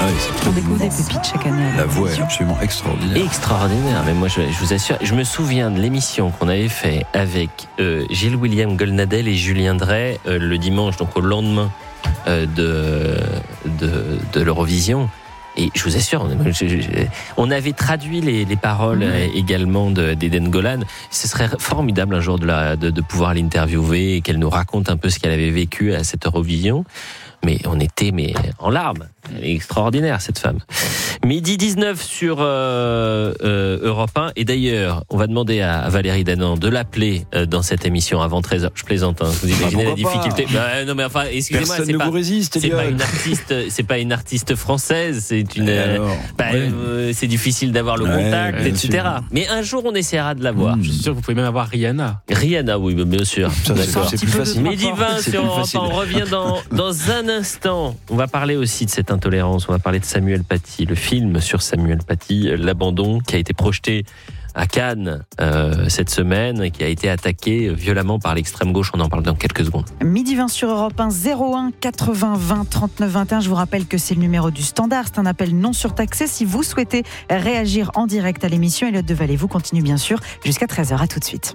Ah oui, c'est On découvre des pépites chaque année. La voix est absolument extraordinaire. Extraordinaire, mais moi je vous assure, je me souviens de l'émission qu'on avait fait avec Gilles William Golnadel et Julien Drey le dimanche, donc au lendemain de l'Eurovision. Et je vous assure, on avait traduit les paroles également d'Eden Golan. Ce serait formidable un jour de pouvoir l'interviewer et qu'elle nous raconte un peu ce qu'elle avait vécu à cette Eurovision. Mais on était en larmes. Elle est extraordinaire, cette femme. Midi 19 sur Europe 1. Et d'ailleurs, on va demander à Valérie Danan de l'appeler dans cette émission avant 13h. Je plaisante, hein. Vous imaginez la difficulté. Non, mais enfin, excusez-moi. Personne ne vous résiste, c'est pas une artiste française. C'est c'est difficile d'avoir le contact, etc. Sûr. Mais un jour, on essaiera de la voir. Je suis sûr que vous pouvez même avoir Rihanna. Rihanna, oui, bien sûr. D'accord. C'est plus facile. Midi 20 sur Europe 1. On revient dans un instant. On va parler aussi de cette intolérance. On va parler de Samuel Paty, le film sur Samuel Paty, L'Abandon, qui a été projeté à Cannes cette semaine et qui a été attaqué violemment par l'extrême gauche. On en parle dans quelques secondes. Midi 20 sur Europe 1, 01 80 20 39 21. Je vous rappelle que c'est le numéro du standard. C'est un appel non surtaxé. Si vous souhaitez réagir en direct à l'émission, Elliot Deval et vous continue bien sûr jusqu'à 13h. À tout de suite.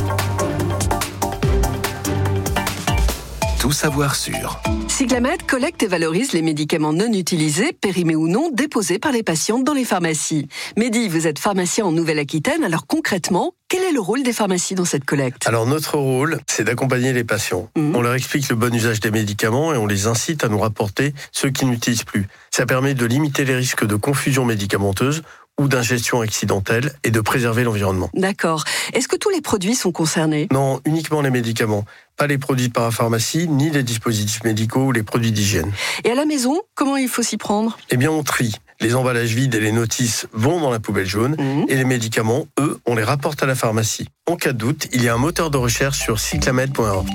Tout savoir sur Cyclamed collecte et valorise les médicaments non utilisés, périmés ou non, déposés par les patientes dans les pharmacies. Mehdi, vous êtes pharmacien en Nouvelle-Aquitaine, alors concrètement, quel est le rôle des pharmacies dans cette collecte ? Alors notre rôle, c'est d'accompagner les patients. On leur explique le bon usage des médicaments et on les incite à nous rapporter ceux qui n'utilisent plus. Ça permet de limiter les risques de confusion médicamenteuse ou d'ingestion accidentelle et de préserver l'environnement. D'accord. Est-ce que tous les produits sont concernés ? Non, uniquement les médicaments. Pas les produits de parapharmacie, ni les dispositifs médicaux ou les produits d'hygiène. Et à la maison, comment il faut s'y prendre ? Eh bien, on trie. Les emballages vides et les notices vont dans la poubelle jaune et les médicaments, eux, on les rapporte à la pharmacie. En cas de doute, il y a un moteur de recherche sur cyclamed.org.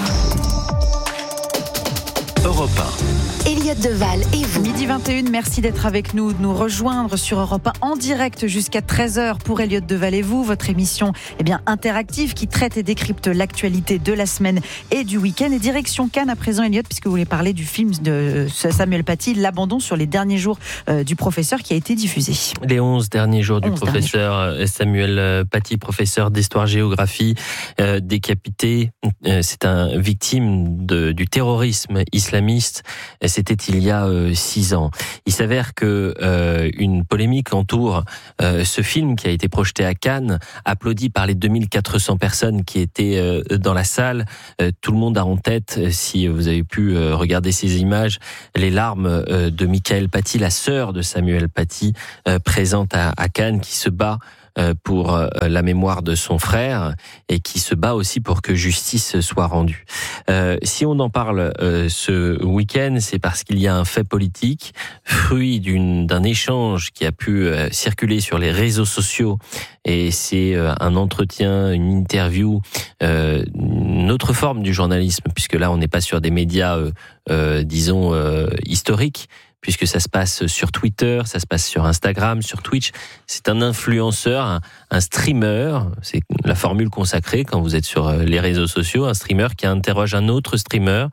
Europe 1. Elliot Deval et vous. Midi 21, merci d'être avec nous, de nous rejoindre sur Europe 1 en direct jusqu'à 13h pour Elliot Deval et vous, votre émission interactive qui traite et décrypte l'actualité de la semaine et du week-end. Et direction Cannes à présent, Elliot, puisque vous voulez parler du film de Samuel Paty, L'Abandon, sur les derniers jours du professeur qui a été diffusé. Les 11 derniers jours du professeur Samuel Paty, professeur d'histoire-géographie, décapité. C'est un victime du terrorisme islamiste. C'était il y a 6 ans. Il s'avère que une polémique entoure ce film qui a été projeté à Cannes, applaudi par les 2400 personnes qui étaient dans la salle. Tout le monde a en tête, si vous avez pu regarder ces images, les larmes de Michael Paty, la sœur de Samuel Paty, présente à Cannes, qui se bat pour la mémoire de son frère et qui se bat aussi pour que justice soit rendue. Si on en parle ce week-end, c'est parce qu'il y a un fait politique, fruit d'un échange qui a pu circuler sur les réseaux sociaux, et c'est un entretien, une interview, une autre forme du journalisme, puisque là on n'est pas sur des médias, disons, historiques, puisque ça se passe sur Twitter, ça se passe sur Instagram, sur Twitch. C'est un influenceur, un streamer, c'est la formule consacrée quand vous êtes sur les réseaux sociaux, un streamer qui interroge un autre streamer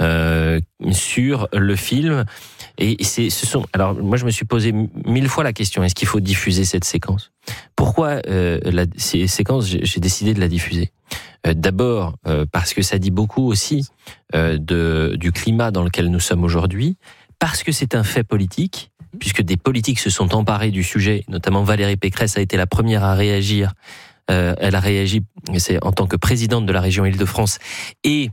sur le film. Et alors moi je me suis posé 1000 fois la question, est-ce qu'il faut diffuser cette séquence ? Pourquoi ces séquences, j'ai décidé de la diffuser ? D'abord parce que ça dit beaucoup aussi du climat dans lequel nous sommes aujourd'hui, parce que c'est un fait politique, puisque des politiques se sont emparés du sujet, notamment Valérie Pécresse a été la première à réagir. Elle a réagi, c'est en tant que présidente de la région Île-de-France, et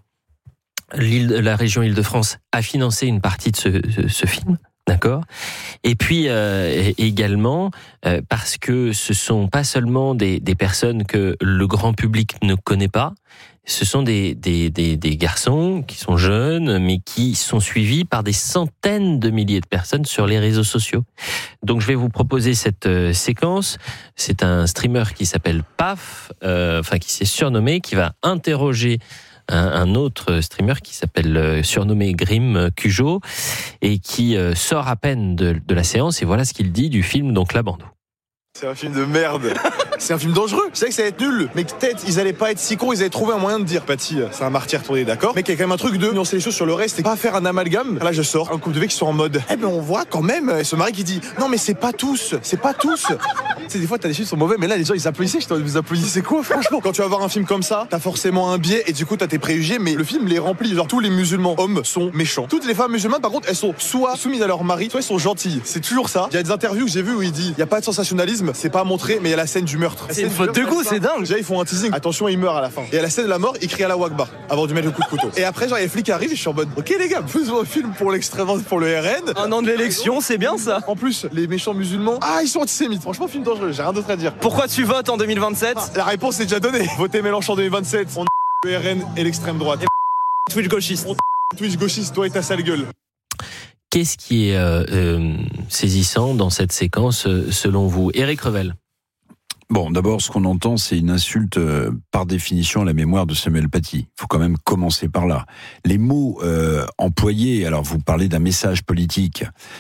la région Île-de-France a financé une partie de ce film. D'accord. Et puis également parce que ce sont pas seulement des personnes que le grand public ne connaît pas. Ce sont des garçons qui sont jeunes, mais qui sont suivis par des centaines de milliers de personnes sur les réseaux sociaux. Donc je vais vous proposer cette séquence. C'est un streamer qui s'appelle Paf, qui s'est surnommé, qui va interroger un autre streamer qui s'appelle surnommé Grim Cujo et qui sort à peine de la séance, et voilà ce qu'il dit du film, donc L'Abandon. C'est un film de merde. C'est un film dangereux. Je sais que ça va être nul, mais peut-être ils allaient pas être si cons, ils allaient trouver un moyen de dire Paty, c'est un martyr tourné, d'accord, mais qu'il y a quand même un truc de nuancer les choses sur le reste et pas faire un amalgame. Là je sors, un couple de mecs qui sont en mode on voit quand même ce mari qui dit non mais c'est pas tous. Tu sais, des fois t'as des films qui sont mauvais, mais là les gens ils applaudissaient, je t'en dis vous applaudissez quoi franchement. Quand tu vas voir un film comme ça, t'as forcément un biais et du coup t'as tes préjugés, mais le film les remplit. Genre tous les musulmans hommes sont méchants. Toutes les femmes musulmanes par contre elles sont soit soumises à leur mari, soit elles sont gentilles. C'est toujours ça. Il y a des interviews que j'ai vues où il dit il y a pas de sensationnalisme, c'est pas montré, mais il y a la scène du meurtre. C'est une faute de goût, c'est dingue. Déjà ils font un teasing, attention il meurt à la fin. Et à la scène de la mort, il crie à la Wakbar avant de mettre le coup de couteau. Et après genre les flics arrivent et je suis en mode ok les gars, faisons un film pour l'extrême, pour le RN. Un an de l'élection, c'est bien ça. En plus les méchants musulmans, ils sont antisémites. Franchement film dangereux, j'ai rien d'autre à dire. Pourquoi tu votes en 2027? La réponse est déjà donnée. Votez Mélenchon en 2027, on le RN et l'extrême droite. Twitch gauchiste. Twitch gauchiste, toi et ta sale gueule. Qu'est-ce qui est saisissant dans cette séquence selon vous, Éric Revel? Bon, d'abord, ce qu'on entend, c'est une insulte par définition à la mémoire de Samuel Paty. Il faut quand même commencer par là. Les mots employés, alors vous parlez d'un message politique,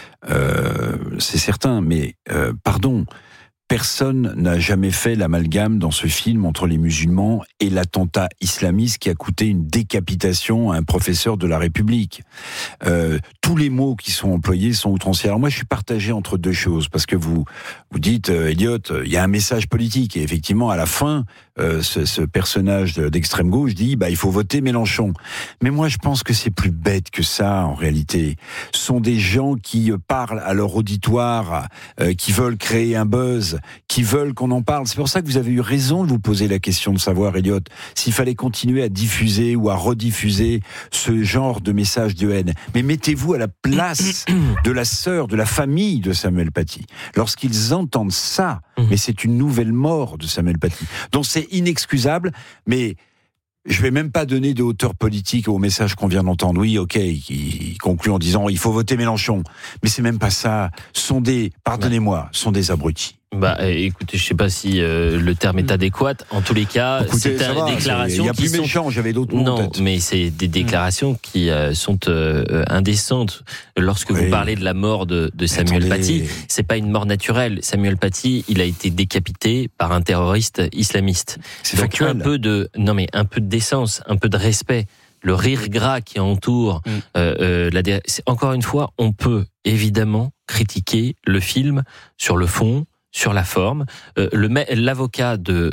c'est certain, mais pardon, personne n'a jamais fait l'amalgame dans ce film entre les musulmans et l'attentat islamiste qui a coûté une décapitation à un professeur de la République. Tous les mots qui sont employés sont outranciers. Alors moi, je suis partagé entre deux choses, parce que vous dites, Elliot, il y a un message politique, et effectivement, à la fin, ce personnage d'extrême gauche dit, il faut voter Mélenchon. Mais moi, je pense que c'est plus bête que ça, en réalité. Ce sont des gens qui parlent à leur auditoire, qui veulent créer un buzz, qui veulent qu'on en parle. C'est pour ça que vous avez eu raison de vous poser la question de savoir, Elliot, s'il fallait continuer à diffuser ou à rediffuser ce genre de message de haine. Mais mettez-vous à la place de la sœur, de la famille de Samuel Paty. Lorsqu'ils entendent ça, mais c'est une nouvelle mort de Samuel Paty. Donc c'est inexcusable, mais je vais même pas donner de hauteur politique au message qu'on vient d'entendre. Oui, ok, il conclut en disant il faut voter Mélenchon. Mais c'est même pas ça. Pardonnez-moi, sont des abrutis. Écoutez, je sais pas si le terme est adéquat. En tous les cas, c'est une déclaration. Il y a plus méchant, j'avais d'autres mots. Non, mais c'est des déclarations qui sont indécentes. Lorsque vous parlez de la mort de Samuel Paty, c'est pas une mort naturelle. Samuel Paty, il a été décapité par un terroriste islamiste. C'est donc factuel. un peu de décence, un peu de respect. Le rire gras qui entoure encore une fois, on peut évidemment critiquer le film sur le fond, sur la forme. L'avocat de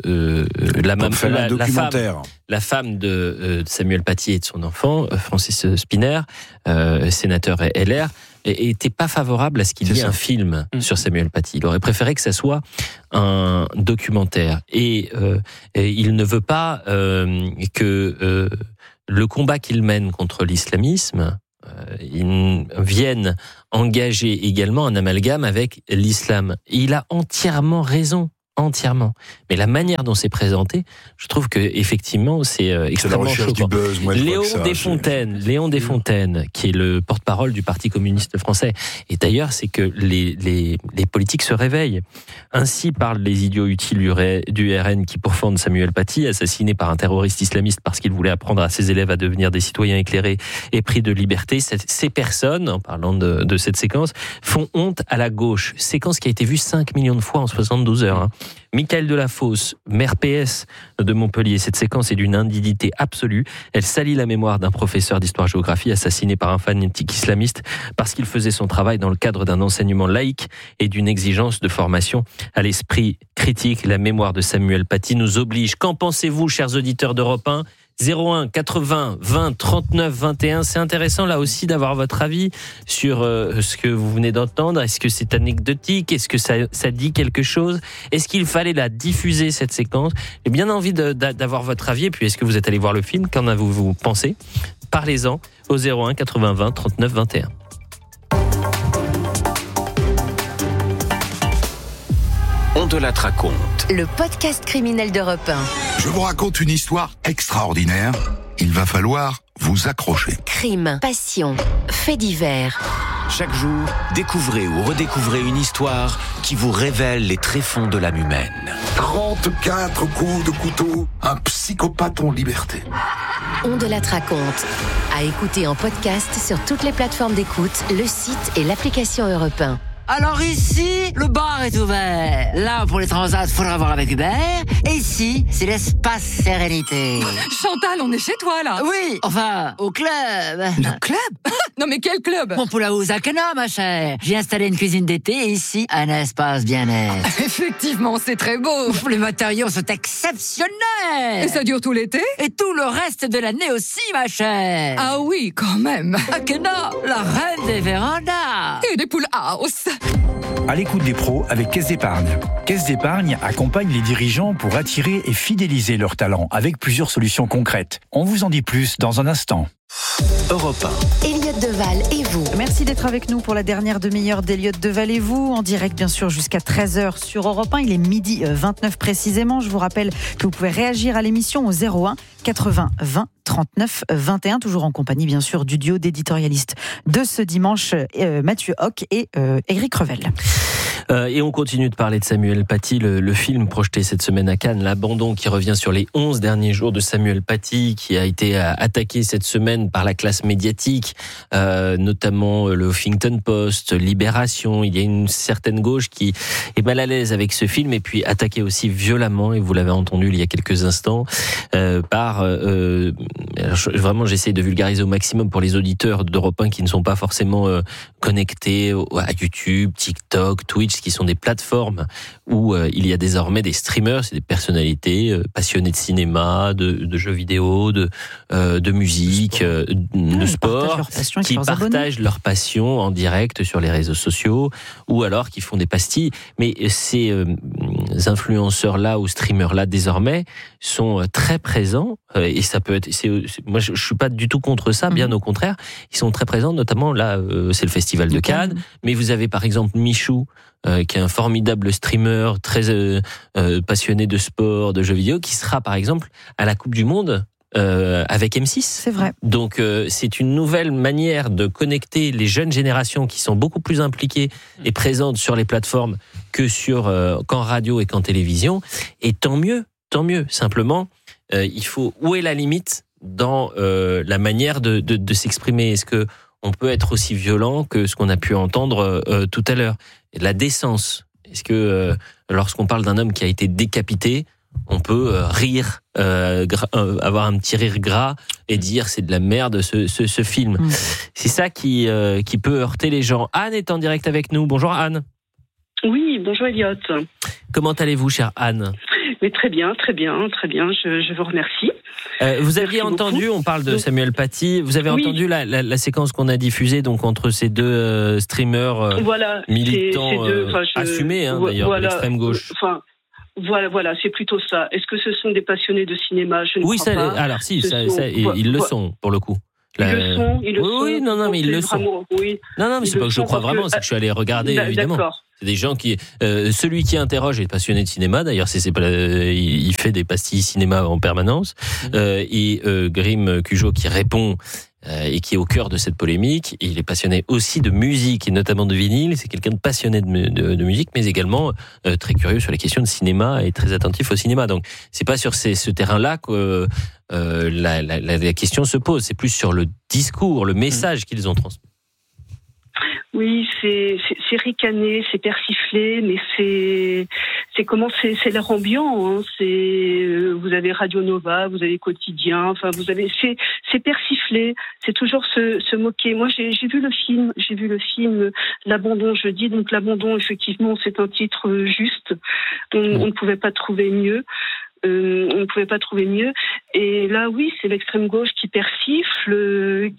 la femme de Samuel Paty et de son enfant, Francis Spinner, sénateur LR, était pas favorable à ce qu'il y ait un film sur Samuel Paty. Il aurait préféré que ça soit un documentaire. Et il ne veut pas que le combat qu'il mène contre l'islamisme vienne engager également un amalgame avec l'islam. Il a entièrement raison. Entièrement. Mais la manière dont c'est présenté, je trouve que effectivement c'est extrêmement choquant. Léon Desfontaines, qui est le porte-parole du Parti communiste français. Et d'ailleurs, c'est que les politiques se réveillent. Ainsi parlent les idiots utiles du RN qui pourfendent Samuel Paty, assassiné par un terroriste islamiste parce qu'il voulait apprendre à ses élèves à devenir des citoyens éclairés et pris de liberté. Ces personnes, en parlant de cette séquence, font honte à la gauche. Séquence qui a été vue 5 millions de fois en 72 heures. Michael Delafosse, maire PS de Montpellier, cette séquence est d'une indignité absolue. Elle salit la mémoire d'un professeur d'histoire-géographie assassiné par un fanatique islamiste parce qu'il faisait son travail dans le cadre d'un enseignement laïque et d'une exigence de formation à l'esprit critique. La mémoire de Samuel Paty nous oblige. Qu'en pensez-vous, chers auditeurs d'Europe 1 ? 01 80 20 39 21. C'est intéressant là aussi d'avoir votre avis sur ce que vous venez d'entendre. Est-ce que c'est anecdotique ? Est-ce que ça dit quelque chose ? Est-ce qu'il fallait la diffuser, cette séquence ? J'ai bien envie d'avoir votre avis. Et puis, est-ce que vous êtes allé voir le film ? Qu'en avez-vous pensé ? Parlez-en au 01 80 20 39 21. On te la raconte. Le podcast criminel d'Europe 1. Je vous raconte une histoire extraordinaire. Il va falloir vous accrocher. Crime, passion, faits divers. Chaque jour, découvrez ou redécouvrez une histoire qui vous révèle les tréfonds de l'âme humaine. 34 coups de couteau, un psychopathe en liberté. On te la raconte. À écouter en podcast sur toutes les plateformes d'écoute, le site et l'application Europe 1. Alors ici, le bar est ouvert. Là, pour les transats, faudra voir avec Hubert. Et ici, c'est l'espace sérénité. Chantal, on est chez toi, là. Oui, enfin, au club. Le club? Non, mais quel club? Mon Poulaou Zakana, ma chère. J'ai installé une cuisine d'été et ici, un espace bien-être. Effectivement, c'est très beau. Les matériaux sont exceptionnels. Et ça dure tout l'été? Et tout le reste de l'année aussi, ma chère. Ah oui, quand même. Akena, la reine des vérandas. Et des poules house. À l'écoute des pros avec Caisse d'Épargne. Caisse d'Épargne accompagne les dirigeants pour attirer et fidéliser leurs talents avec plusieurs solutions concrètes. On vous en dit plus dans un instant. Europe 1. Elliott Deval et vous. Merci d'être avec nous pour la dernière demi-heure d'Elliott Deval et vous. En direct, bien sûr, jusqu'à 13h sur Europe 1. Il est midi 29 précisément. Je vous rappelle que vous pouvez réagir à l'émission au 01 80 20 39 21. Toujours en compagnie, bien sûr, du duo d'éditorialistes de ce dimanche, Mathieu Hoc et Éric Revel. Et on continue de parler de Samuel Paty, le film projeté cette semaine à Cannes, L'Abandon, qui revient sur les 11 derniers jours de Samuel Paty, qui a été attaqué cette semaine par la classe médiatique, notamment le Huffington Post, Libération. Il y a une certaine gauche qui est mal à l'aise avec ce film, et puis attaqué aussi violemment, et vous l'avez entendu il y a quelques instants, par... vraiment, j'essaie de vulgariser au maximum pour les auditeurs d'Europe 1 qui ne sont pas forcément connectés à YouTube, TikTok, Twitch, qui sont des plateformes où il y a désormais des streamers, c'est des personnalités passionnées de cinéma, de jeux vidéo, de musique, de sport, qui partagent leur passion en direct sur les réseaux sociaux, ou alors qui font des pastilles. Mais ces influenceurs-là ou streamers-là, désormais, sont très présents, et ça peut être... moi, je suis pas du tout contre ça, bien au contraire. Ils sont très présents, notamment là, c'est le Festival de Cannes, mais vous avez par exemple Michou, qui est un formidable streamer, très passionné de sport, de jeux vidéo, qui sera par exemple à la Coupe du Monde avec M6. C'est vrai. Donc c'est une nouvelle manière de connecter les jeunes générations qui sont beaucoup plus impliquées et présentes sur les plateformes que qu'en radio et qu'en télévision. Et tant mieux. Simplement, il faut... Où est la limite dans la manière de s'exprimer? Est-ce que on peut être aussi violent que ce qu'on a pu entendre tout à l'heure? La décence. Est-ce que lorsqu'on parle d'un homme qui a été décapité, on peut rire, avoir un petit rire gras et dire c'est de la merde ce film? C'est ça qui peut heurter les gens. Anne est en direct avec nous. Bonjour Anne. Oui, bonjour Elliott. Comment allez-vous, chère Anne? Mais très bien. Je vous remercie. Vous aviez entendu, on parle de Samuel Paty, vous avez entendu la séquence qu'on a diffusée donc entre ces deux streamers militants assumés d'ailleurs de l'extrême gauche. Voilà, c'est plutôt ça. Est-ce que ce sont des passionnés de cinéma? Je ne crois pas. Alors si, ils le sont pour le coup. Ils le sont. Oui, non, mais ils le sont. Oui. Non, mais c'est pas que je crois vraiment, c'est que je suis allé regarder, évidemment. D'accord. C'est des gens qui... celui qui interroge est passionné de cinéma, d'ailleurs, il fait des pastilles cinéma en permanence, et Grim Cujo qui répond et qui est au cœur de cette polémique. Il est passionné aussi de musique, et notamment de vinyle. C'est quelqu'un de passionné de musique, mais également très curieux sur les questions de cinéma et très attentif au cinéma. Donc, c'est pas sur ce terrain-là que la question se pose. C'est plus sur le discours, le message qu'ils ont transmis. Oui, c'est ricané, c'est persiflé, mais c'est l'air ambiant. Hein. Vous avez Radio Nova, vous avez Quotidien, enfin c'est persiflé, c'est toujours se moquer. Moi j'ai vu le film L'Abandon jeudi. Donc L'Abandon, effectivement, c'est un titre juste. On ne pouvait pas trouver mieux. Et là, oui, c'est l'extrême gauche qui persifle,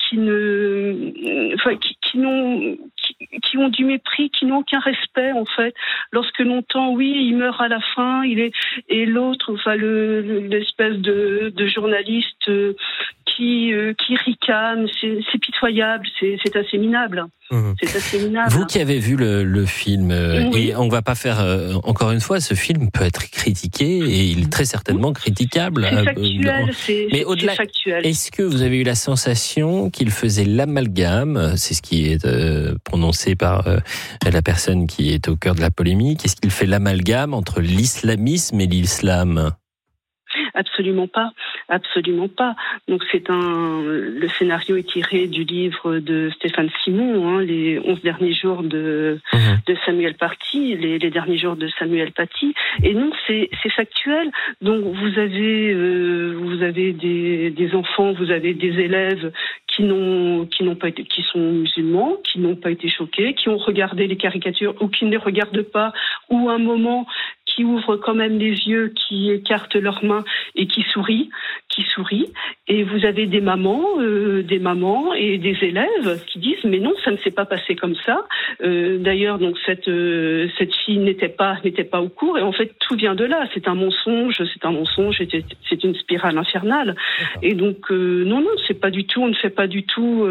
qui ont du mépris, qui n'ont aucun respect, en fait. Lorsque l'on entend, oui, il meurt à la fin, et l'autre, l'espèce de journaliste qui ricane, c'est pitoyable, c'est assez minable. C'est assez minable. Vous qui avez vu le film, et on va pas faire encore une fois, ce film peut être critiqué et il est très certainement critiquable. C'est factuel, mais au-delà, factuel. Est-ce que vous avez eu la sensation qu'il faisait l'amalgame, c'est ce qui est prononcé par la personne qui est au cœur de la polémique, est-ce qu'il fait l'amalgame entre l'islamisme et l'islam? Absolument pas. Absolument pas. Donc le scénario est tiré du livre de Stéphane Simon, les 11 derniers jours de Samuel Paty, les derniers jours de Samuel Paty. Et non, c'est factuel. Donc vous avez des enfants, vous avez des élèves qui n'ont pas été, qui sont musulmans, qui n'ont pas été choqués, qui ont regardé les caricatures ou qui ne les regardent pas, ou un moment qui ouvrent quand même les yeux, qui écartent leurs mains et qui sourient. Et vous avez des mamans et des élèves qui disent mais non, ça ne s'est pas passé comme ça. D'ailleurs, donc cette fille n'était pas au cours, et en fait tout vient de là. C'est un mensonge, c'est une spirale infernale. Et donc non, c'est pas du tout. On ne fait pas du tout.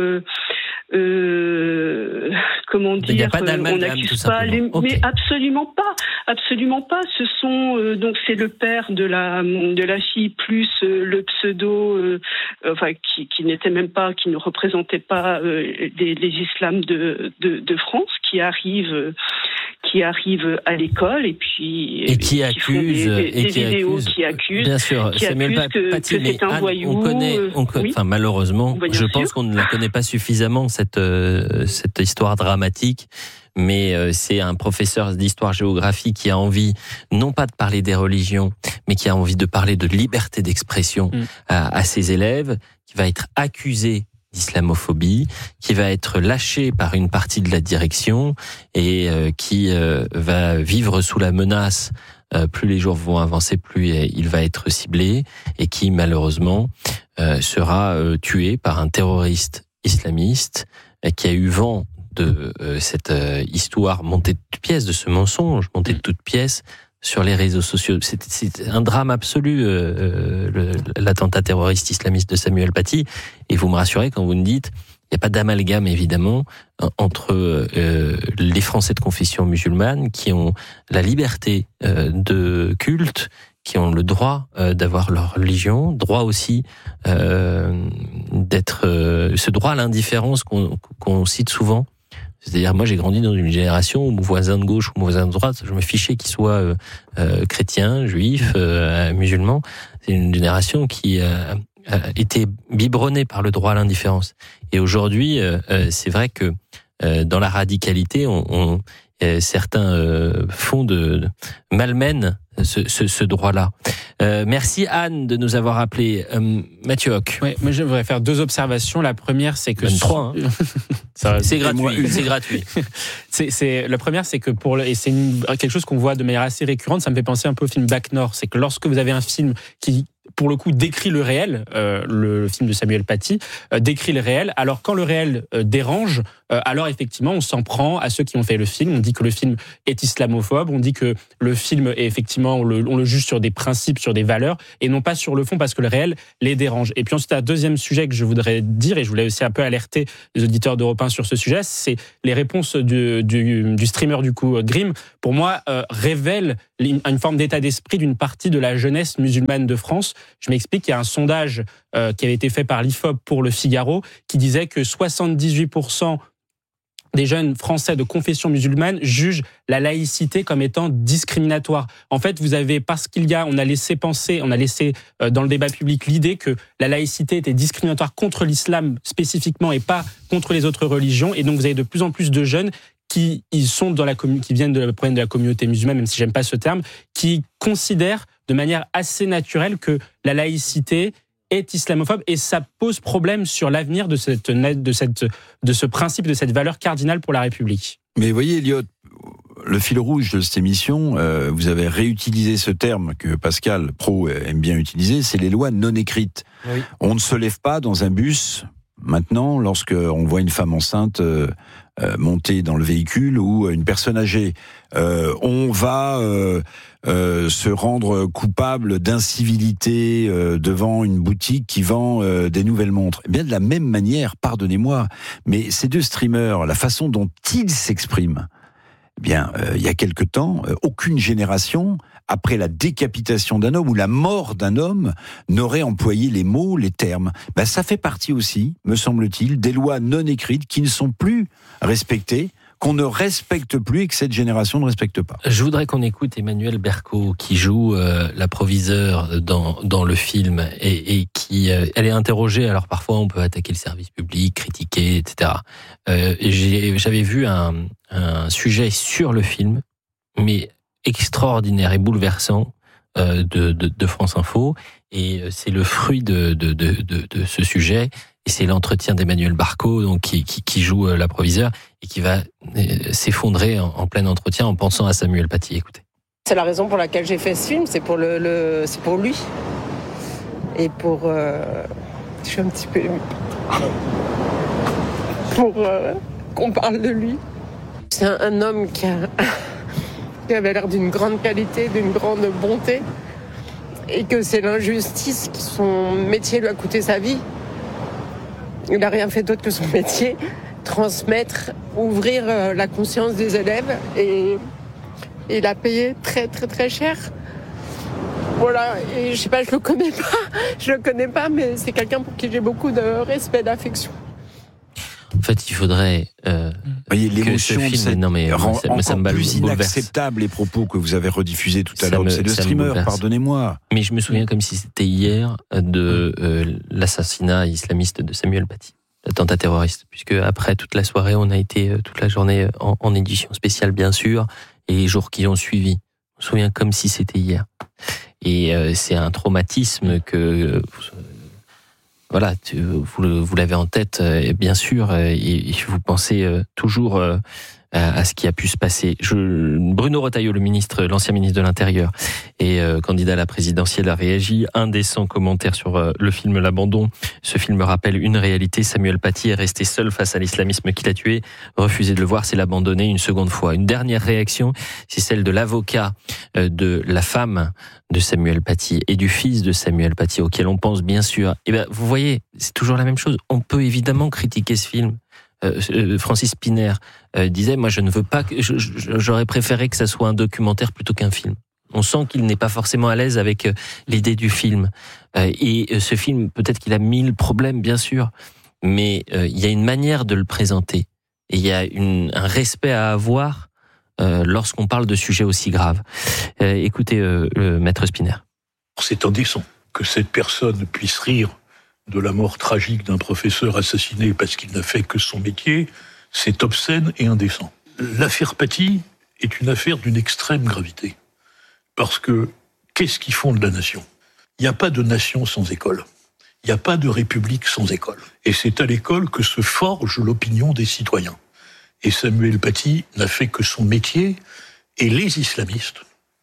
Comment dire, il n'y a pas d'amalgame, on n'accuse tout pas simplement. mais absolument pas. Ce sont donc c'est le père de la fille plus le pseudo, qui n'était même pas, qui ne représentait pas les islams de France, qui arrivent à l'école et qui accusent bien sûr Samuel Paty, que c'est un voyou. Malheureusement, je pense qu'on ne la connaît pas suffisamment cette histoire dramatique. Mais c'est un professeur d'histoire-géographie qui a envie, non pas de parler des religions, mais qui a envie de parler de liberté d'expression à ses élèves, qui va être accusé d'islamophobie, qui va être lâché par une partie de la direction et qui va vivre sous la menace. Plus les jours vont avancer, plus il va être ciblé, et qui malheureusement sera tué par un terroriste islamiste qui a eu vent de cette histoire montée de toutes pièces, de ce mensonge monté de toutes pièces sur les réseaux sociaux. C'est un drame absolu, l'attentat terroriste islamiste de Samuel Paty. Et vous me rassurez quand vous me dites, il n'y a pas d'amalgame évidemment entre les Français de confession musulmane qui ont la liberté de culte, qui ont le droit d'avoir leur religion, droit aussi d'être ce droit à l'indifférence qu'on cite souvent. C'est-à-dire, moi, j'ai grandi dans une génération où mon voisin de gauche ou mon voisin de droite, je me fichais qu'il soit chrétien, juif, musulman. C'est une génération qui a été biberonnée par le droit à l'indifférence. Et aujourd'hui, c'est vrai que dans la radicalité, certains font malmènent ce droit-là. Merci Anne de nous avoir appelé. Mathieu Hoc. Ouais, moi je voudrais faire 2 observations. La première, c'est que... 3, hein. C'est gratuit. C'est gratuit. La première, c'est que c'est quelque chose qu'on voit de manière assez récurrente, ça me fait penser un peu au film Bac Nord. C'est que lorsque vous avez un film qui, pour le coup, décrit le réel, le film de Samuel Paty, décrit le réel, alors quand le réel dérange, alors effectivement, on s'en prend à ceux qui ont fait le film. On dit que le film est islamophobe, on dit que le film est effectivement, on le juge sur des principes, sur des valeurs, et non pas sur le fond, parce que le réel les dérange. Et puis ensuite, un deuxième sujet que je voudrais dire, et je voulais aussi un peu alerter les auditeurs d'Europe 1 sur ce sujet, c'est les réponses du streamer du coup Grimm, pour moi, révèlent une forme d'état d'esprit d'une partie de la jeunesse musulmane de France. Je m'explique, il y a un sondage qui avait été fait par l'IFOP pour Le Figaro qui disait que 78% des jeunes Français de confession musulmane jugent la laïcité comme étant discriminatoire. En fait, on a laissé dans le débat public l'idée que la laïcité était discriminatoire contre l'islam spécifiquement et pas contre les autres religions. Et donc, vous avez de plus en plus de jeunes qui viennent de la communauté musulmane, même si j'aime pas ce terme, qui considèrent de manière assez naturelle que la laïcité est islamophobe, et ça pose problème sur l'avenir de ce principe, de cette valeur cardinale pour la République. Mais vous voyez, Elliot, le fil rouge de cette émission, vous avez réutilisé ce terme que Pascal Praud aime bien utiliser, c'est les lois non écrites. Oui. On ne se lève pas dans un bus maintenant lorsque on voit une femme enceinte monter dans le véhicule ou une personne âgée. On va se rendre coupable d'incivilité devant une boutique qui vend des nouvelles montres. Eh bien, de la même manière, pardonnez-moi, mais ces 2 streamers, la façon dont ils s'expriment, eh bien, il y a quelque temps, aucune génération, après la décapitation d'un homme ou la mort d'un homme, n'aurait employé les mots, les termes. Ben, ça fait partie aussi, me semble-t-il, des lois non écrites qui ne sont plus respectées qu'on ne respecte plus et que cette génération ne respecte pas. Je voudrais qu'on écoute Emmanuelle Bercot qui joue la proviseure dans le film et qui elle est interrogée. Alors parfois on peut attaquer le service public, critiquer, etc. J'avais vu un sujet sur le film, mais extraordinaire et bouleversant de France Info, et c'est le fruit de ce sujet. Et c'est l'entretien d'Emmanuelle Bercot, donc qui joue la proviseure et qui va s'effondrer en plein entretien en pensant à Samuel Paty. Écoutez. C'est la raison pour laquelle j'ai fait ce film, c'est pour c'est pour lui et pour. Je suis un petit peu émue. Pour qu'on parle de lui. C'est un homme qui avait l'air d'une grande qualité, d'une grande bonté, et que c'est l'injustice qui son métier lui a coûté sa vie. Il n'a rien fait d'autre que son métier, transmettre, ouvrir la conscience des élèves, et il a payé très très très cher. Voilà, et je sais pas, je le connais pas, mais c'est quelqu'un pour qui j'ai beaucoup de respect, d'affection. En fait, il faudrait voyez, l'émotion que ce film rend ça me plus inacceptable les propos que vous avez rediffusés tout à l'heure. C'est le streamer, pardonnez-moi. Mais je me souviens comme si c'était hier de l'assassinat islamiste de Samuel Paty, l'attentat terroriste, puisque après toute la soirée, on a été toute la journée en édition spéciale, bien sûr, et les jours qui ont suivi. Je me souviens comme si c'était hier. Et c'est un traumatisme que... Voilà, vous l'avez en tête, bien sûr, et vous pensez toujours à ce qui a pu se passer. Bruno Retailleau, l'ancien ministre de l'Intérieur et candidat à la présidentielle, a réagi. Indécent commentaire sur le film L'Abandon. Ce film rappelle une réalité. Samuel Paty est resté seul face à l'islamisme qui l'a tué. Refuser de le voir, c'est l'abandonner une seconde fois. Une dernière réaction, c'est celle de l'avocat de la femme de Samuel Paty et du fils de Samuel Paty, auquel on pense bien sûr. Et ben, vous voyez, c'est toujours la même chose. On peut évidemment critiquer ce film. Francis Spinner disait, moi je ne veux pas, j'aurais préféré que ça soit un documentaire plutôt qu'un film. On sent qu'il n'est pas forcément à l'aise avec l'idée du film. Et ce film, peut-être qu'il a 1000 problèmes, bien sûr, mais il y a une manière de le présenter. Et il y a un respect à avoir lorsqu'on parle de sujets aussi graves. Écoutez, le maître Spinner. C'est indécent que cette personne puisse rire de la mort tragique d'un professeur assassiné parce qu'il n'a fait que son métier. C'est obscène et indécent. L'affaire Paty est une affaire d'une extrême gravité. Parce que, qu'est-ce qui fonde la nation ? Il n'y a pas de nation sans école. Il n'y a pas de république sans école. Et c'est à l'école que se forge l'opinion des citoyens. Et Samuel Paty n'a fait que son métier, et les islamistes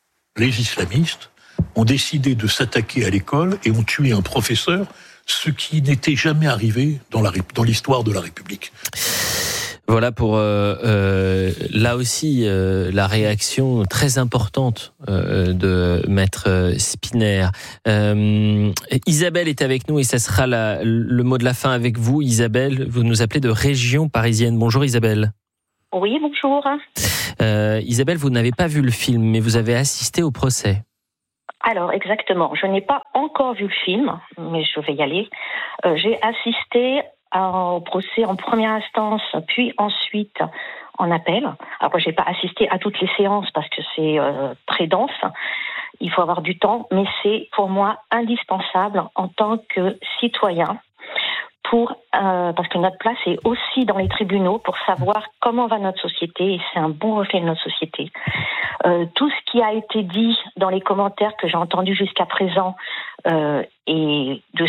ont décidé de s'attaquer à l'école et ont tué un professeur, ce qui n'était jamais arrivé dans l'histoire de la République. Voilà pour là aussi la réaction très importante de maître Spinner. Isabelle est avec nous et ça sera le mot de la fin avec vous. Isabelle, vous nous appelez de région parisienne. Bonjour Isabelle. Oui, bonjour. Isabelle, vous n'avez pas vu le film, mais vous avez assisté au procès. Alors, exactement. Je n'ai pas encore vu le film, mais je vais y aller. J'ai assisté au procès en première instance, puis ensuite en appel. Alors, j'ai pas assisté à toutes les séances parce que c'est très dense. Il faut avoir du temps, mais c'est pour moi indispensable en tant que citoyen. Parce que notre place est aussi dans les tribunaux pour savoir comment va notre société, et c'est un bon reflet de notre société. Tout ce qui a été dit dans les commentaires que j'ai entendus jusqu'à présent et de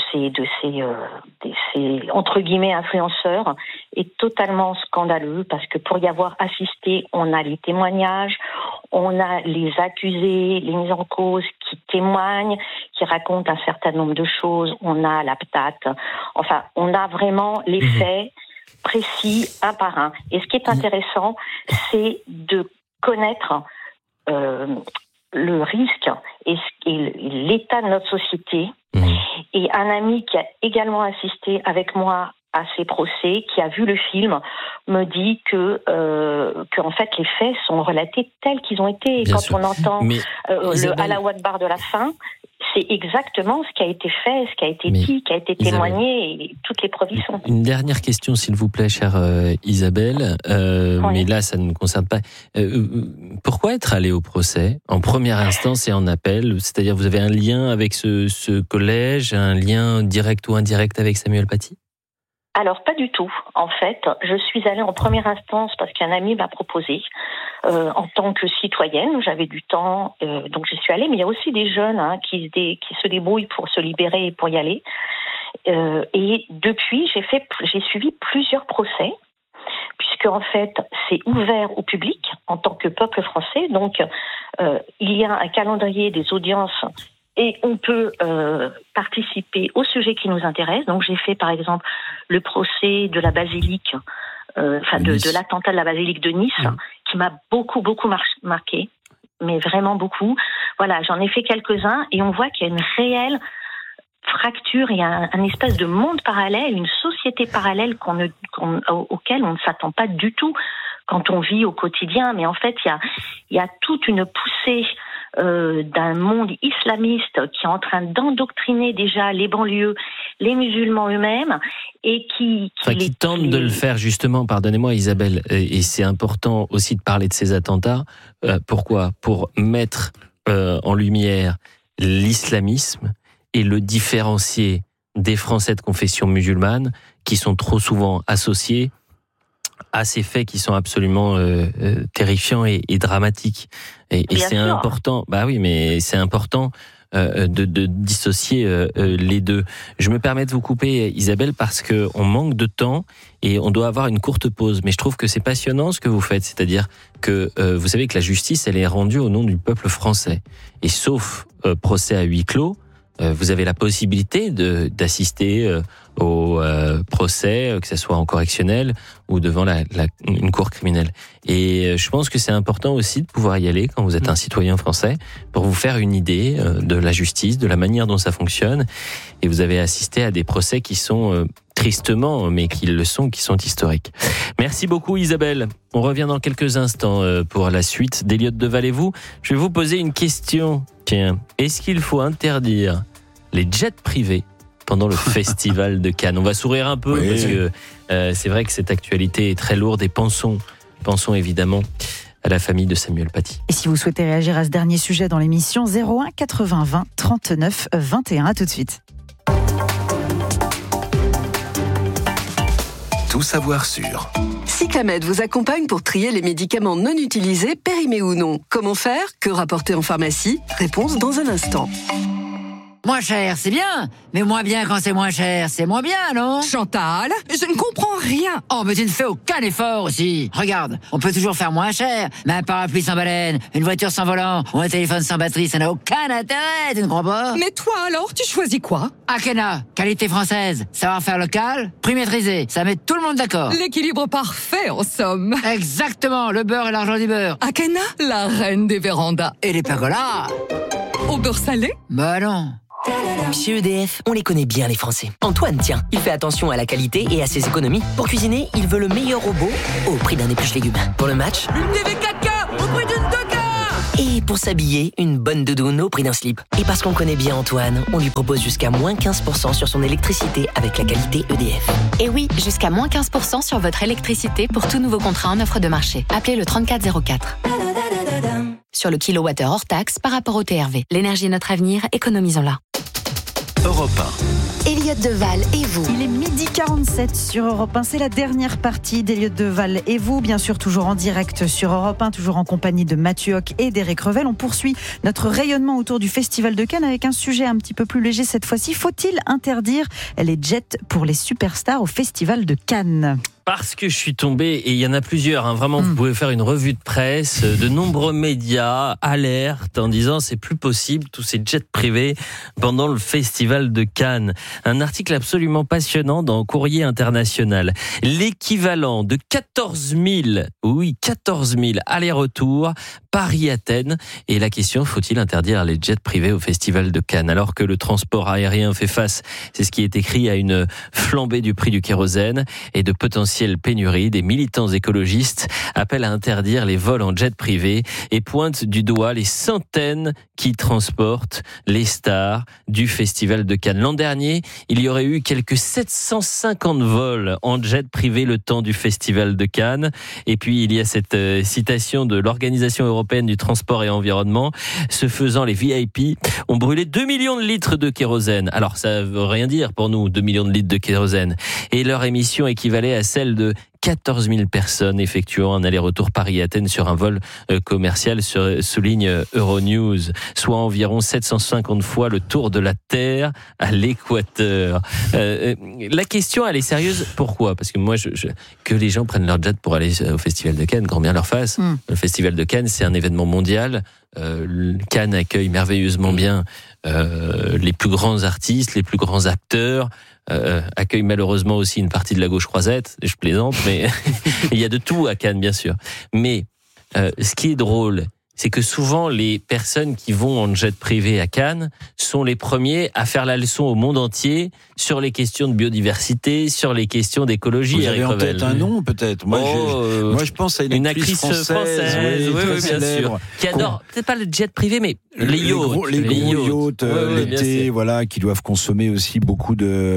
ces entre guillemets influenceurs est totalement scandaleux, parce que pour y avoir assisté, on a les témoignages, on a les accusés, les mises en cause qui témoignent, qui racontent un certain nombre de choses, on a la ptate, enfin on a vraiment les faits précis un par un. Et ce qui est intéressant, c'est de connaître le risque et l'état de notre société. Et un ami qui a également assisté avec moi à ces procès, qui a vu le film, me dit que en fait les faits sont relatés tels qu'ils ont été. Et quand on entend le Allahu Akbar de la fin, c'est exactement ce qui a été fait, ce qui a été dit, qui a été témoigné, et toutes les preuves y sont. Une dernière question, s'il vous plaît, chère Isabelle, mais là, ça ne nous concerne pas. Pourquoi être allé au procès, en première instance et en appel ? C'est-à-dire, vous avez un lien avec ce collège, un lien direct ou indirect avec Samuel Paty ? Alors, pas du tout. En fait, je suis allée en première instance parce qu'un ami m'a proposé, en tant que citoyenne, j'avais du temps, donc j'y suis allée. Mais il y a aussi des jeunes qui se débrouillent pour se libérer et pour y aller. Et depuis, j'ai suivi plusieurs procès, puisque en fait, c'est ouvert au public en tant que peuple français. Donc, il y a un calendrier des audiences. Et on peut participer au sujet qui nous intéresse. Donc j'ai fait par exemple le procès de la basilique, de l'attentat de la basilique de Nice, qui m'a beaucoup marqué, mais vraiment beaucoup. Voilà, j'en ai fait quelques-uns et on voit qu'il y a une réelle fracture, il y a un espèce de monde parallèle, une société parallèle auquel on ne s'attend pas du tout quand on vit au quotidien. Mais en fait, il y a toute une poussée d'un monde islamiste qui est en train d'endoctriner déjà les banlieues, les musulmans eux-mêmes, et qui tente de le faire justement, pardonnez-moi Isabelle, et c'est important aussi de parler de ces attentats. Pourquoi ? Pour mettre en lumière l'islamisme et le différencier des Français de confession musulmane qui sont trop souvent associés à ces faits qui sont absolument terrifiants et dramatiques. Et c'est important. Bah oui, mais c'est important de dissocier les deux. Je me permets de vous couper, Isabelle, parce que on manque de temps et on doit avoir une courte pause. Mais je trouve que c'est passionnant ce que vous faites, c'est-à-dire que vous savez que la justice, elle est rendue au nom du peuple français. Et sauf procès à huis clos, vous avez la possibilité d'assister au procès, que ce soit en correctionnel ou devant une cour criminelle. Et je pense que c'est important aussi de pouvoir y aller quand vous êtes un citoyen français pour vous faire une idée de la justice, de la manière dont ça fonctionne. Et vous avez assisté à des procès qui sont tristement, mais qui sont historiques. Merci beaucoup Isabelle. On revient dans quelques instants pour la suite d'Eliott Deval et vous. Je vais vous poser une question. Tiens, est-ce qu'il faut interdire les jets privés pendant le festival de Cannes? On va sourire un peu parce que c'est vrai que cette actualité est très lourde et pensons évidemment à la famille de Samuel Paty. Et si vous souhaitez réagir à ce dernier sujet dans l'émission, 01 80 20 39 21. À tout de suite. Tout savoir sur... Cyclamed vous accompagne pour trier les médicaments non utilisés, périmés ou non. Comment faire ? Que rapporter en pharmacie ? Réponse dans un instant. Moins cher, c'est bien, mais moins bien quand c'est moins cher, c'est moins bien, non ? Chantal, je ne comprends rien. Oh, mais tu ne fais aucun effort aussi. Regarde, on peut toujours faire moins cher, mais un parapluie sans baleine, une voiture sans volant ou un téléphone sans batterie, ça n'a aucun intérêt, tu ne crois pas ? Mais toi alors, tu choisis quoi ? Akena, qualité française, savoir-faire local, prix maîtrisé, ça met tout le monde d'accord. L'équilibre parfait, en somme. Exactement, le beurre et l'argent du beurre. Akena, la reine des vérandas. Et les pergolas. Au beurre salé ? Bah non. Chez EDF, on les connaît bien les Français. Antoine, tiens, il fait attention à la qualité et à ses économies. Pour cuisiner, il veut le meilleur robot au prix d'un épluche légumes. Pour le match, une TV 4K au prix d'une 2K. Et pour s'habiller, une bonne doudoune au prix d'un slip. Et parce qu'on connaît bien Antoine, on lui propose jusqu'à moins 15% sur son électricité avec la qualité EDF. Et oui, jusqu'à moins 15% sur votre électricité pour tout nouveau contrat en offre de marché. Appelez le 3404. Sur le kilowattheure hors taxe par rapport au TRV. L'énergie est notre avenir, économisons-la. Europe 1. Eliott Deval et vous. Il est 12h47 sur Europe 1. C'est la dernière partie d'Eliott Deval et vous. Bien sûr, toujours en direct sur Europe 1, toujours en compagnie de Mathieu Hoc et d'Éric Revel. On poursuit notre rayonnement autour du Festival de Cannes avec un sujet un petit peu plus léger cette fois-ci. Faut-il interdire les jets pour les superstars au Festival de Cannes ? Parce que je suis tombé, et il y en a plusieurs, vraiment, vous pouvez faire une revue de presse, de nombreux médias alertent en disant c'est plus possible, tous ces jets privés pendant le Festival de Cannes. Un article absolument passionnant dans Courrier International. L'équivalent de 14 000 allers-retours Paris-Athènes. Et la question, faut-il interdire les jets privés au Festival de Cannes ? Alors que le transport aérien fait face, c'est ce qui est écrit, à une flambée du prix du kérosène et de potentiels potentielle pénurie, des militants écologistes appellent à interdire les vols en jet privé et pointent du doigt les centaines qui transportent les stars du Festival de Cannes. L'an dernier, il y aurait eu quelques 750 vols en jet privé le temps du Festival de Cannes. Et puis, il y a cette citation de l'Organisation européenne du transport et environnement. Ce faisant, les VIP ont brûlé 2 millions de litres de kérosène. Alors, ça veut rien dire pour nous, 2 millions de litres de kérosène. Et leur émission équivalait à celle de 14 000 personnes effectuant un aller-retour Paris-Athènes sur un vol commercial, souligne Euronews, soit environ 750 fois le tour de la Terre à l'équateur. La question, elle est sérieuse. Pourquoi ? Parce que moi, que les gens prennent leur jet pour aller au Festival de Cannes, grand bien leur fasse. Le Festival de Cannes, c'est un événement mondial. Cannes accueille merveilleusement bien les plus grands artistes, les plus grands acteurs. Accueille malheureusement aussi une partie de la gauche croisette, je plaisante, mais il y a de tout à Cannes, bien sûr. Mais ce qui est drôle, c'est que souvent les personnes qui vont en jet privé à Cannes sont les premiers à faire la leçon au monde entier sur les questions de biodiversité, sur les questions d'écologie. Vous avez en tête un nom peut-être ? Moi, je pense à une actrice française, oui, bien sûr, qui adore peut-être pas le jet privé, mais les yachts, les gros yachts l'été, voilà, qui doivent consommer aussi beaucoup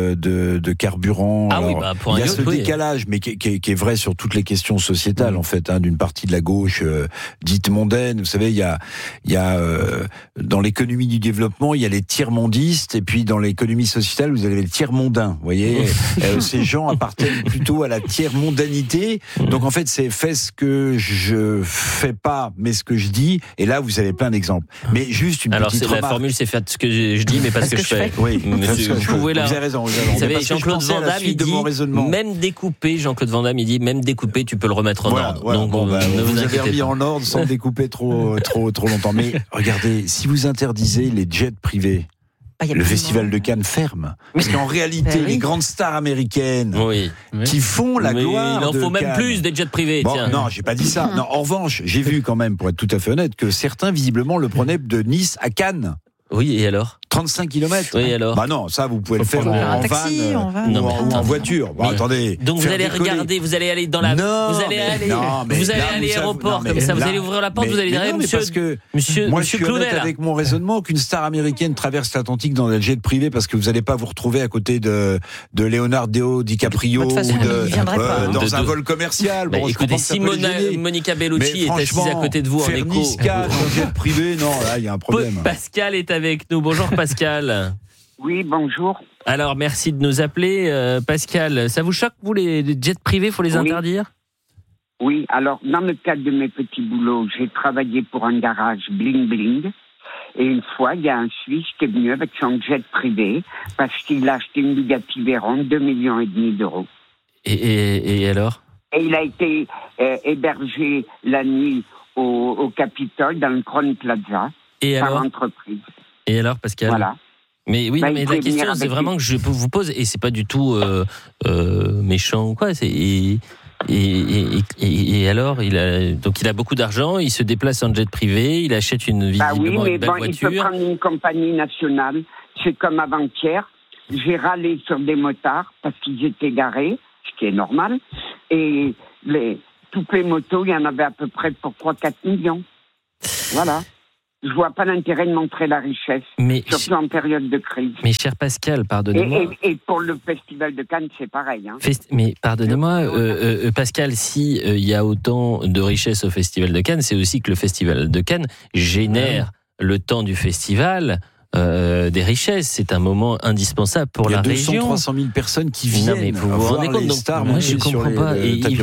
de carburant. Ah oui, pour un yacht, il y a ce décalage, mais qui est vrai sur toutes les questions sociétales en fait, d'une partie de la gauche dite mondaine. Vous savez, il y a dans l'économie du développement, il y a les tiers-mondistes, et puis dans l'économie sociétale, vous avez les tiers-mondains. Vous voyez, ces gens appartiennent plutôt à la tiers-mondanité. Donc en fait, c'est fait ce que je fais pas, mais ce que je dis. Et là, vous avez plein d'exemples. Mais juste une petite remarque. La formule, c'est faire ce que je dis, mais pas ce que je fais. Oui, monsieur, vous avez raison. Vous savez, Jean-Claude Van Damme, il dit même découpé. Jean-Claude Van Damme, il dit même découpé, tu peux le remettre en ordre. Voilà. Donc, vous avez remis en ordre sans découper trop longtemps. Mais regardez, si vous interdisez les jets privés, le Festival de Cannes ferme. Parce qu'en réalité, les grandes stars américaines qui font la gloire il en faut même Cannes, plus des jets privés. Bon, non, j'ai pas dit ça. Non, en revanche, j'ai vu quand même, pour être tout à fait honnête, que certains visiblement le prenaient de Nice à Cannes. Oui, et alors ? 35 km. Oui, alors ? Bah non, ça vous pouvez le faire en van ou en voiture. Bon, attendez. Donc vous allez regarder, vous allez aller dans la, vous allez aller à l'aéroport comme ça, vous allez ouvrir la porte, vous allez dire monsieur moi je suis Clooney, honnête avec mon raisonnement qu'une star américaine traverse l'Atlantique dans un jet privé parce que vous n'allez pas vous retrouver à côté de Leonardo DiCaprio ou dans un vol commercial. Bon, écoutez, si Monica Bellucci est assise à côté de vous en écho, Niska dans jet privé, non, là il y a un problème. Pascal est avec nous. Bonjour Pascal. Oui, bonjour. Alors, merci de nous appeler. Pascal, ça vous choque, vous, les jets privés, il faut les interdire ? Oui, alors, dans le cadre de mes petits boulots, j'ai travaillé pour un garage Bling Bling. Et une fois, il y a un Suisse qui est venu avec son jet privé parce qu'il a acheté une Bugatti Veyron, 2,5 millions d'euros. Et alors ? Et il a été hébergé la nuit au Capitole, dans le Crown Plaza, par l'entreprise. Et alors, Pascal ? Voilà. Mais oui, mais la question, c'est vraiment que je vous pose, et c'est pas du tout méchant ou quoi. Et alors, il a beaucoup d'argent, il se déplace en jet privé, il achète visiblement une belle voiture. Il peut prendre une compagnie nationale. C'est comme avant-hier, j'ai râlé sur des motards parce qu'ils étaient garés, ce qui est normal, et toutes les motos, il y en avait à peu près pour 3-4 millions. Voilà. Je vois pas l'intérêt de montrer la richesse, surtout en période de crise. Mais cher Pascal, pardonnez-moi. Et pour le Festival de Cannes, c'est pareil. Hein. Mais pardonnez-moi, Pascal, si il y a autant de richesse au Festival de Cannes, c'est aussi que le Festival de Cannes génère le temps du festival des richesses. C'est un moment indispensable pour la région. Il y a 200-300 000 personnes qui viennent. Non, mais vous vous rendez compte, donc, moi je comprends pas.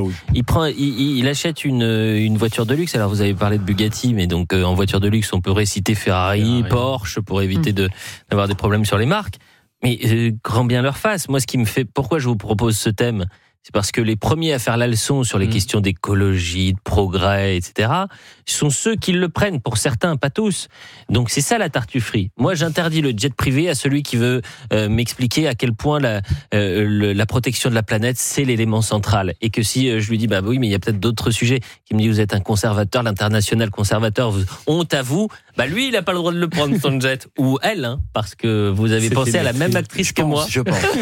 Il achète une voiture de luxe. Alors vous avez parlé de Bugatti, mais donc en voiture de luxe, on peut réciter Ferrari, Porsche pour éviter d'avoir des problèmes sur les marques. Mais grand bien leur face. Moi, pourquoi je vous propose ce thème, c'est parce que les premiers à faire la leçon sur les questions d'écologie, de progrès, etc., sont ceux qui le prennent, pour certains, pas tous. Donc c'est ça la tartufferie. Moi, j'interdis le jet privé à celui qui veut m'expliquer à quel point la protection de la planète, c'est l'élément central. Et que si je lui dis, bah oui, mais il y a peut-être d'autres sujets, qui me dit, vous êtes un conservateur, l'international conservateur, honte à vous, Bah lui, il n'a pas le droit de le prendre, son jet. Ou elle, hein, parce que vous avez pensé à la même actrice que moi. Je pense.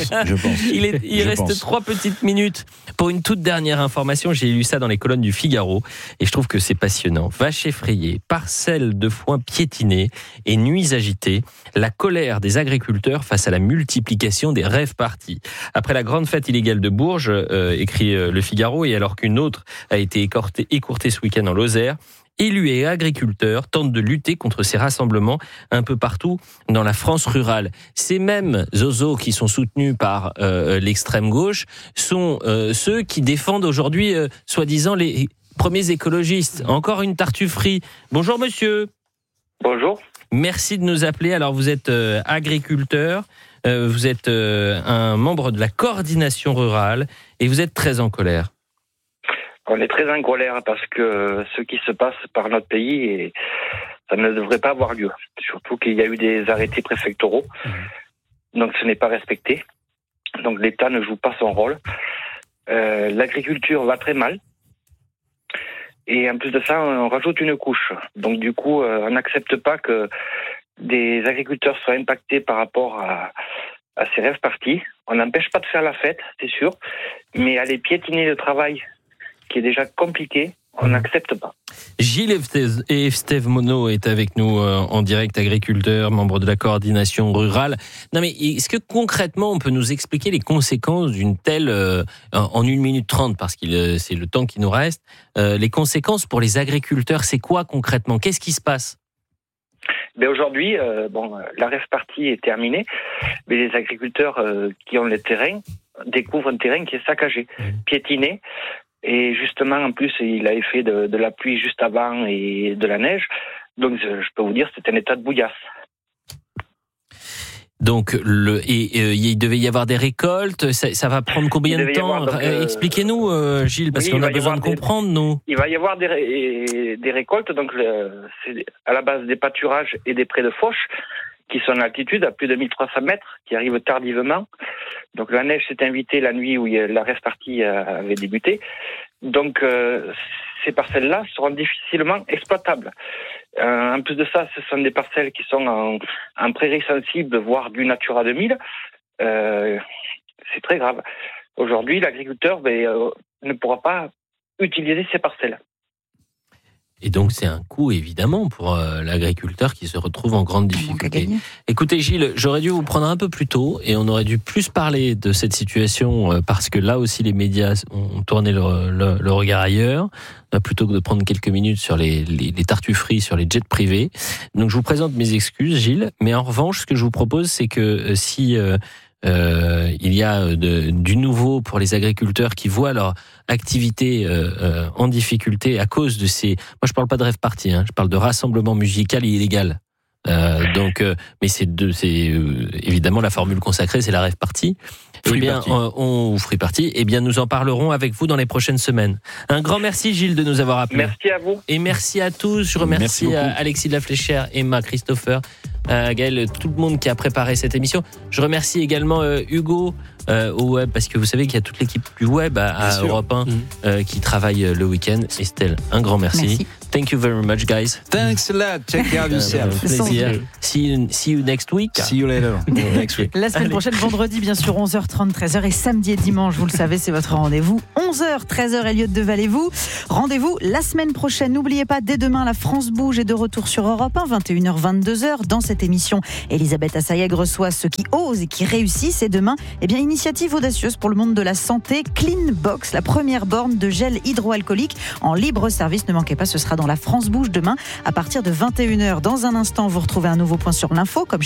Il reste 3 petites minutes. Pour une toute dernière information, j'ai lu ça dans les colonnes du Figaro et je trouve que c'est passionnant. Vaches effrayées, parcelles de foin piétinées et nuits agitées, la colère des agriculteurs face à la multiplication des rave-parties. Après la grande fête illégale de Bourges, écrit le Figaro, et alors qu'une autre a été écourtée ce week-end en Lozère, élus et agriculteurs tentent de lutter contre ces rassemblements un peu partout dans la France rurale. Ces mêmes zozos qui sont soutenus par l'extrême gauche sont ceux qui défendent aujourd'hui, soi-disant, les premiers écologistes. Encore une tartufferie. Bonjour monsieur. Bonjour. Merci de nous appeler. Alors vous êtes agriculteur, vous êtes un membre de la coordination rurale et vous êtes très en colère. On est très en colère parce que ce qui se passe par notre pays, ça ne devrait pas avoir lieu. Surtout qu'il y a eu des arrêtés préfectoraux, donc ce n'est pas respecté. Donc l'État ne joue pas son rôle. L'agriculture va très mal. Et en plus de ça, on rajoute une couche. Donc du coup, on n'accepte pas que des agriculteurs soient impactés par rapport à ces rave-parties. On n'empêche pas de faire la fête, c'est sûr, mais aller piétiner le travail qui est déjà compliqué, on n'accepte pas. Gilles Estève-Monod est avec nous en direct, agriculteur, membre de la coordination rurale. Non mais est-ce que concrètement on peut nous expliquer les conséquences d'une telle, en 1 minute 30, parce que c'est le temps qui nous reste, les conséquences pour les agriculteurs, c'est quoi concrètement? Qu'est-ce qui se passe? Mais aujourd'hui, la rave-partie est terminée, mais les agriculteurs qui ont le terrain découvrent un terrain qui est saccagé, piétiné. Et justement, en plus, il a fait de la pluie juste avant et de la neige. Donc, je peux vous dire, c'est un état de bouillasse. Donc, il devait y avoir des récoltes. Ça va prendre combien de temps? Expliquez-nous, Gilles, parce qu'on a besoin de comprendre, nous. Il va y avoir des récoltes. Donc, c'est à la base des pâturages et des prés de fauche qui sont à altitude, à plus de 1300 mètres, qui arrivent tardivement. Donc la neige s'est invitée la nuit où la rave-partie avait débuté. Donc ces parcelles-là seront difficilement exploitables. En plus de ça, ce sont des parcelles qui sont en prairie sensible, voire du Natura 2000. C'est très grave. Aujourd'hui, l'agriculteur ne pourra pas utiliser ces parcelles. Et donc, c'est un coût, évidemment, pour l'agriculteur qui se retrouve en grande difficulté. Écoutez, Gilles, j'aurais dû vous prendre un peu plus tôt et on aurait dû plus parler de cette situation parce que là aussi, les médias ont tourné le regard ailleurs, plutôt que de prendre quelques minutes sur les tartufferies, sur les jets privés. Donc, je vous présente mes excuses, Gilles. Mais en revanche, ce que je vous propose, c'est que si... il y a du nouveau pour les agriculteurs qui voient leur activité en difficulté à cause de ces... Moi, je parle pas de rave party, je parle de rassemblement musical et illégal. Mais c'est évidemment la formule consacrée, c'est la rave party. Ou free party. Eh bien, nous en parlerons avec vous dans les prochaines semaines. Un grand merci, Gilles, de nous avoir appelés. Merci à vous. Et merci à tous. Je remercie Alexis de la Fléchère, Emma, Christopher, Gaël, tout le monde qui a préparé cette émission. Je remercie également Hugo au web, parce que vous savez qu'il y a toute l'équipe du web à Europe 1 qui travaille le week-end. Estelle, un grand merci. Thank you very much, guys. Thanks a lot. Take care of yourself. Plaisir. See you next week. See you later. Next week. La semaine prochaine, vendredi, bien sûr, 11h30, 13h, et samedi et dimanche, vous le savez, c'est votre rendez-vous. 11h, 13h, Elliott Deval et vous. Rendez-vous la semaine prochaine. N'oubliez pas, dès demain, la France bouge est de retour sur Europe 1, 21h, 22h. Dans cette émission, Elisabeth Assayag reçoit ceux qui osent et qui réussissent. Et demain, initiative audacieuse pour le monde de la santé, Clean Box, la première borne de gel hydroalcoolique en libre service. Ne manquez pas, ce sera dans la France bouge demain à partir de 21h. Dans un instant, vous retrouvez un nouveau point sur l'info, comme